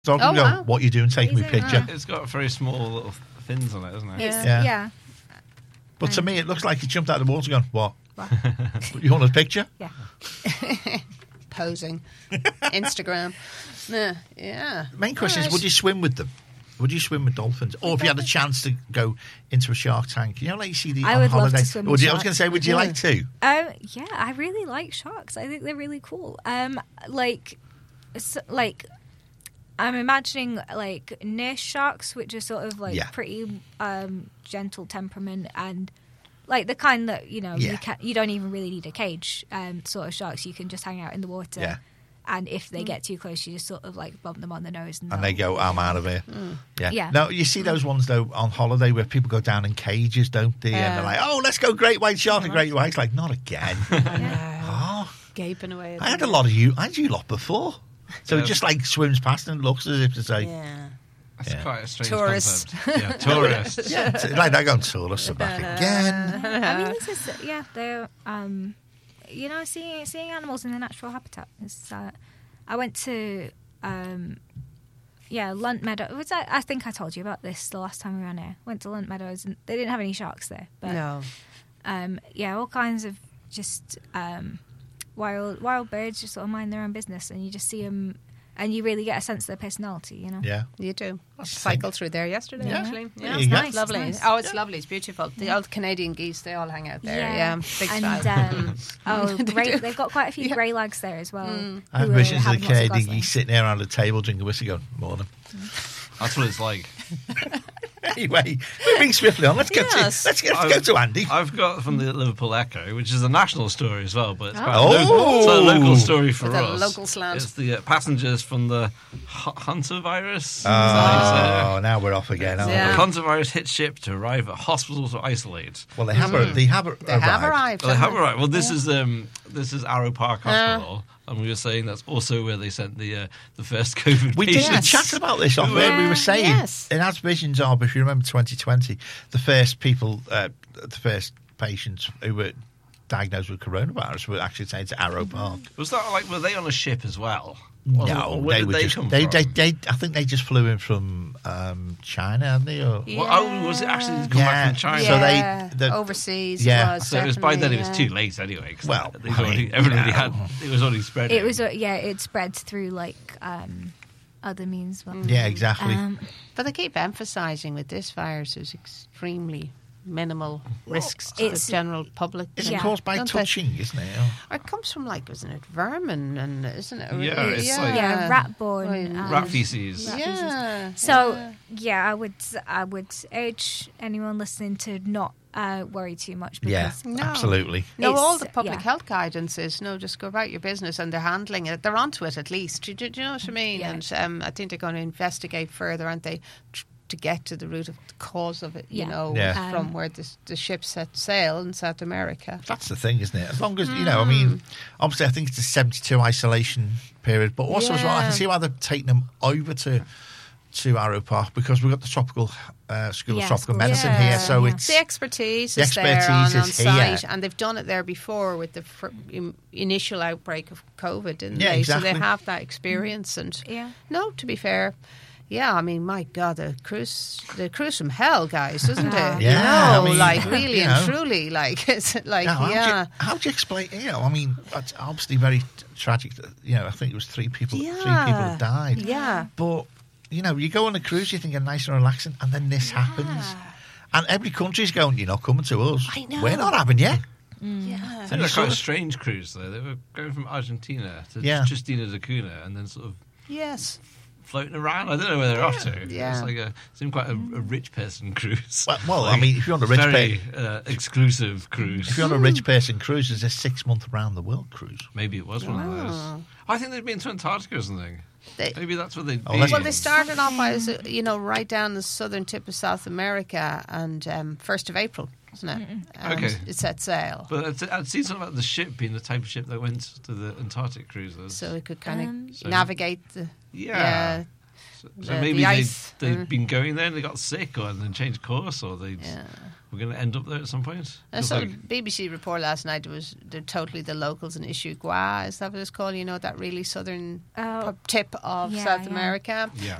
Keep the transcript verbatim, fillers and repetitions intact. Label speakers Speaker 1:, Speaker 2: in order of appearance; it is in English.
Speaker 1: So I can
Speaker 2: Oh,
Speaker 1: go,
Speaker 2: wow.
Speaker 1: what are you doing? Take me a
Speaker 3: Amazing.
Speaker 1: picture.
Speaker 4: It's got very small little fins on it, isn't it?
Speaker 3: It's,
Speaker 1: Yeah.
Speaker 3: yeah.
Speaker 1: But to me, it looks like he jumped out of the water going, what?
Speaker 3: What?
Speaker 1: You want a picture?
Speaker 3: Yeah.
Speaker 2: Posing. Instagram. Yeah. yeah.
Speaker 1: Main question
Speaker 2: All
Speaker 1: is,
Speaker 2: right.
Speaker 1: would you swim with them? Would you swim with dolphins? Or if you had a chance to go into a shark tank, you know, like you see the
Speaker 3: I
Speaker 1: on
Speaker 3: would love
Speaker 1: holiday.
Speaker 3: to swim with
Speaker 1: Would you, I was
Speaker 3: sharks.
Speaker 1: going to say, would you
Speaker 2: Yeah.
Speaker 1: like to?
Speaker 3: Um, yeah, I really like sharks. I think they're really cool. Um, like, s like, I'm imagining like nurse sharks, which are sort of like
Speaker 1: Yeah.
Speaker 3: pretty um, gentle temperament and like the kind that you know
Speaker 1: Yeah.
Speaker 3: you can you don't even really need a cage. Um, sort of sharks you can just hang out in the water.
Speaker 1: Yeah.
Speaker 3: And if they get too close, you just sort of like bump them on the nose, and,
Speaker 1: And they
Speaker 3: they'll-
Speaker 1: go, I'm out of here. Yeah.
Speaker 3: Yeah.
Speaker 1: No, you see those ones, though, on holiday where people go down in cages, don't they? And
Speaker 2: Yeah.
Speaker 1: they're like, oh, let's go great white shark and great white. It's like, not again. oh,
Speaker 2: Gaping away. at
Speaker 1: I had a
Speaker 2: them.
Speaker 1: lot of you. I had you lot before. So
Speaker 4: Yeah.
Speaker 1: it just like swims past and looks as if to say,
Speaker 2: Yeah.
Speaker 4: That's
Speaker 1: Yeah.
Speaker 4: quite a strange
Speaker 2: Tourists.
Speaker 4: concept. Yeah, tourists.
Speaker 1: yeah, it's like they're going tourists are back again.
Speaker 3: I mean, this is yeah. They're um, you know, seeing seeing animals in their natural habitat. Is, uh, I went to um, yeah, Lunt Meadow. Was I, I think I told you about this the last time we were on here. Went to Lunt Meadows and they didn't have any sharks there, but
Speaker 2: No.
Speaker 3: um, yeah, all kinds of just um, wild wild birds just sort of mind their own business, and you just see them, and you really get a sense of their personality. You know.
Speaker 1: Yeah.
Speaker 2: You do.
Speaker 1: That's the
Speaker 2: Cycled through there yesterday,
Speaker 3: Yeah.
Speaker 2: actually.
Speaker 1: There
Speaker 2: Yeah,
Speaker 1: you go.
Speaker 3: nice.
Speaker 2: lovely.
Speaker 3: It's nice.
Speaker 2: Oh, it's lovely. It's beautiful. The old Canadian geese, they all hang out there. Yeah, big
Speaker 3: and
Speaker 2: style.
Speaker 3: um, oh,
Speaker 2: They
Speaker 3: grey,
Speaker 2: do.
Speaker 3: they've got quite a few
Speaker 2: Yeah.
Speaker 3: grey lags there as well.
Speaker 1: I have
Speaker 3: who are
Speaker 1: visions of the
Speaker 3: having lots
Speaker 1: Canadian
Speaker 3: goslings.
Speaker 1: geese sitting there around the table drinking whiskey going, morning.
Speaker 4: That's what it's like.
Speaker 1: Anyway, moving swiftly on. Let's get
Speaker 2: Yes.
Speaker 1: to let's, get, let's go to Andy.
Speaker 4: I've got from the Liverpool Echo, which is a national story as well, but it's quite
Speaker 1: Oh.
Speaker 4: a, local, it's a local story for
Speaker 2: With a
Speaker 4: us.
Speaker 2: local slant.
Speaker 4: It's the uh, passengers from the H- Hunter virus.
Speaker 1: Oh, now we're off again. aren't
Speaker 2: Yeah.
Speaker 4: The
Speaker 1: we?
Speaker 4: Hunter virus hit ship to arrive at hospital to isolate.
Speaker 1: Well, they have. They have.
Speaker 2: They have arrived.
Speaker 4: Well, they have
Speaker 2: haven't
Speaker 4: arrived. Well, this is um, this is Arrow Park Hospital, and we were saying that's also where they sent the uh, the first COVID
Speaker 1: We did
Speaker 4: patients.
Speaker 1: chat about this off where we
Speaker 3: Yeah,
Speaker 1: were saying,
Speaker 2: yes.
Speaker 1: and as visions of, if you remember twenty twenty, the first people, uh, the first patients who were diagnosed with coronavirus were actually sent to Arrow Park.
Speaker 4: Was that like were they on a ship as well? Or-
Speaker 1: No,
Speaker 4: or where
Speaker 1: they
Speaker 4: did
Speaker 1: were
Speaker 4: they
Speaker 1: just.
Speaker 4: come
Speaker 1: They,
Speaker 4: from?
Speaker 1: they, they, I think they just flew in from um, China, hadn't they? Or,
Speaker 2: Yeah.
Speaker 4: Well, oh, was it actually come
Speaker 1: Yeah.
Speaker 4: back from China?
Speaker 1: So they-
Speaker 2: Yeah,
Speaker 1: the-
Speaker 2: overseas.
Speaker 1: yeah.
Speaker 2: Was,
Speaker 4: So it was by then it was
Speaker 2: definitely,
Speaker 4: too late anyway. 'cause
Speaker 1: Well,
Speaker 4: they'd
Speaker 1: I
Speaker 4: already,
Speaker 1: mean,
Speaker 4: everybody
Speaker 1: you know.
Speaker 4: had it was already spreading.
Speaker 3: It was uh, yeah, it spread through like um, other means. Well.
Speaker 1: yeah, exactly.
Speaker 3: Um,
Speaker 2: But they keep emphasising with this virus there's extremely minimal risks to the
Speaker 3: it's-
Speaker 2: general public.
Speaker 1: Is
Speaker 3: yeah.
Speaker 1: it caused by
Speaker 2: Don't they?
Speaker 1: touching, isn't it? Or-
Speaker 2: It comes from like, isn't it, vermin and isn't it?
Speaker 4: Yeah, it's like-
Speaker 3: yeah, rat-borne.
Speaker 2: Well,
Speaker 3: um,
Speaker 4: rat feces.
Speaker 3: rat
Speaker 2: Yeah.
Speaker 3: So
Speaker 2: yeah.
Speaker 3: yeah, I would I would urge anyone listening to not uh, worry too much because
Speaker 1: Yeah,
Speaker 2: No.
Speaker 1: absolutely.
Speaker 2: No, all
Speaker 3: It's-
Speaker 2: the public
Speaker 3: yeah.
Speaker 2: health guidance is no, just go about your business, and they're handling it. They're onto it at least. Do, do, do you know what I mean?
Speaker 3: Yeah.
Speaker 2: And um, I think they're going to investigate further, aren't they, tr- to get to the root of the cause of it. You
Speaker 3: Yeah.
Speaker 2: know,
Speaker 1: Yeah.
Speaker 2: from
Speaker 3: Um,
Speaker 2: where the, the ship set sail in South America.
Speaker 1: That's the thing, isn't it? As long as, you know, I mean, obviously I think it's a seventy-two isolation period, but also as well, I can
Speaker 2: Yeah.
Speaker 1: see why they're taking them over to to Arrow Park because we've got the tropical uh, School
Speaker 3: Yeah,
Speaker 1: of Tropical
Speaker 3: school-
Speaker 1: Medicine
Speaker 2: yeah.
Speaker 1: here, so
Speaker 3: Yeah.
Speaker 1: it's
Speaker 2: The expertise
Speaker 1: The
Speaker 2: is there
Speaker 1: expertise
Speaker 2: on, on
Speaker 1: is here.
Speaker 2: site, and they've done it there before with the fr- im- initial outbreak of COVID, didn't
Speaker 1: Yeah,
Speaker 2: they? So
Speaker 1: exactly.
Speaker 2: they have that experience. And
Speaker 3: Yeah.
Speaker 2: no, to be fair, yeah, I mean, my God, the cruise, the cruise from hell, guys, isn't
Speaker 3: Yeah.
Speaker 2: it?
Speaker 1: Yeah,
Speaker 2: you know,
Speaker 1: I mean,
Speaker 2: like really
Speaker 1: you
Speaker 2: and
Speaker 1: know.
Speaker 2: truly, like it's like
Speaker 1: Now, how do
Speaker 2: yeah.
Speaker 1: you, how do you explain? You know, I mean, it's obviously very t- tragic. That, you know, I think it was three people. Three people
Speaker 2: Yeah.
Speaker 1: have died.
Speaker 2: Yeah.
Speaker 1: But you know, you go on a cruise, you think you're nice and relaxing, and then this happens, and every country's going, "You're not coming to us.
Speaker 2: I know.
Speaker 1: We're not having you."
Speaker 2: Yeah.
Speaker 4: They had a quite a strange cruise though. They were going from Argentina to
Speaker 1: Yeah.
Speaker 4: Justina da Cunha and then sort of
Speaker 2: Yes.
Speaker 4: floating around. I don't know where they're off to.
Speaker 2: Yeah.
Speaker 4: It's like a seemed quite a, a rich person cruise.
Speaker 1: Well, well I
Speaker 4: Like,
Speaker 1: mean, if you're on a rich
Speaker 4: very
Speaker 1: person,
Speaker 4: uh, exclusive cruise.
Speaker 1: if you're on a rich person cruise, there's a six-month round-the-world cruise.
Speaker 4: Maybe it was one of those. I think they'd been to Antarctica or something.
Speaker 2: They-
Speaker 4: Maybe that's what they'd
Speaker 1: Oh,
Speaker 4: been.
Speaker 1: let's-
Speaker 2: Well, they started off as uh, you know right down the southern tip of South America, and um, first of April, wasn't it? And
Speaker 4: Okay.
Speaker 2: it set sail,
Speaker 4: But I'd, I'd seen something about the ship being the type of ship that went to the Antarctic cruises.
Speaker 2: so it could kind of
Speaker 3: Um,
Speaker 4: So-
Speaker 2: navigate the
Speaker 4: yeah.
Speaker 2: yeah.
Speaker 4: So
Speaker 2: The-
Speaker 4: maybe
Speaker 2: the
Speaker 4: they,
Speaker 2: ice.
Speaker 4: they've
Speaker 2: Mm.
Speaker 4: been going there and they got sick or and then changed course or they
Speaker 2: Yeah.
Speaker 4: were going to end up there at some point.
Speaker 2: I
Speaker 4: Feels
Speaker 2: saw
Speaker 4: like-
Speaker 2: a B B C report last night. It was they're totally the locals in Ishigwa. Is that what it's called? You know, that really southern
Speaker 3: Oh.
Speaker 2: p- tip of
Speaker 3: Yeah,
Speaker 2: South
Speaker 3: yeah.
Speaker 2: America.
Speaker 4: Yeah.